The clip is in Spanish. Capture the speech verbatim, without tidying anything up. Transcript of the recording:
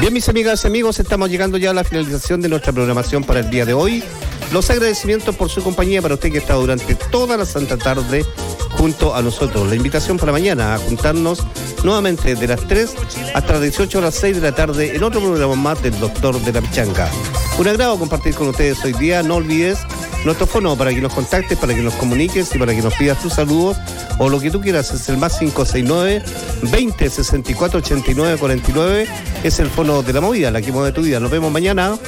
Bien, mis amigas y amigos, estamos llegando ya a la finalización de nuestra programación para el día de hoy. Los agradecimientos por su compañía para usted que ha estado durante toda la santa tarde junto a nosotros. La invitación para mañana a juntarnos nuevamente de las tres hasta las dieciocho horas seis de la tarde en otro programa más del Doctor de la Pichanga. Un agrado compartir con ustedes hoy día. No olvides nuestro fono para que nos contactes, para que nos comuniques y para que nos pidas tus saludos o lo que tú quieras. Es el más cinco seis nueve, veinte, sesenta y cuatro, ochenta y nueve, cuarenta y nueve. Es el fono de la movida, la que mueve tu vida. Nos vemos mañana.